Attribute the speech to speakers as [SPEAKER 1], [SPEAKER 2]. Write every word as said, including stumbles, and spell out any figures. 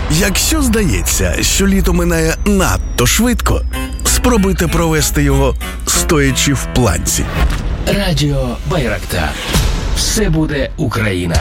[SPEAKER 1] Якщо здається, що літо минає надто швидко, спробуйте провести його стоячи в планці.
[SPEAKER 2] Радіо Байрактар. Все буде Україна.